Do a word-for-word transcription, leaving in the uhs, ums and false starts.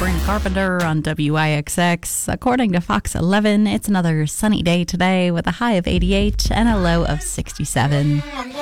Sabrina Carpenter on W I X X. According to Fox eleven, it's another sunny day today with a high of eighty-eight and a low of sixty-seven.